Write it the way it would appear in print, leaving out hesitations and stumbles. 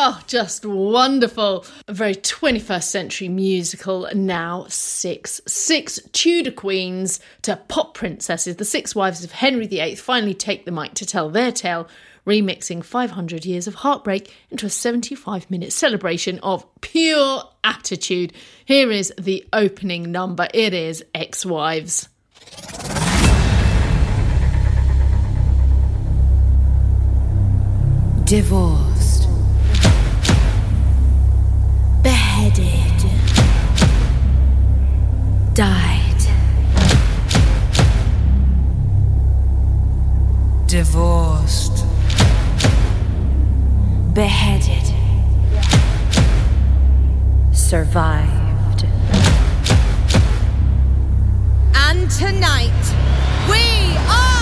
Oh, just wonderful. A very 21st century musical now. Six Tudor queens to pop princesses. The six wives of Henry VIII finally take the mic to tell their tale, remixing 500 years of heartbreak into a 75-minute celebration of pure attitude. Here is the opening number. It is Ex-Wives. Divorced, beheaded, died, divorced, beheaded, survived. And tonight, we are